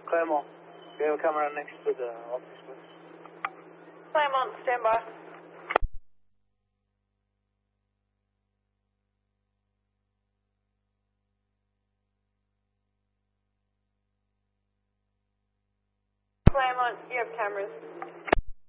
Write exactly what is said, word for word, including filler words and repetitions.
Claremont, we have a camera next to the office, please. Claremont, stand by. Claremont, you have cameras.